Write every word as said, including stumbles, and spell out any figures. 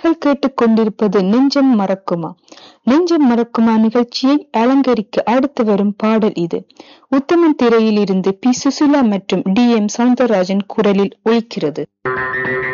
நேர்கள் கேட்டுக்கொண்டிருப்பது நெஞ்சம் மறக்குமா. நெஞ்சம் மறக்குமா நிகழ்ச்சியை அலங்கரிக்க அடுத்து வரும் பாடல் இது. உத்தமன் திரையில் இருந்து பி சுசிலா மற்றும் டி எம் சவுந்தரராஜன் குரலில் ஒலிக்கிறது.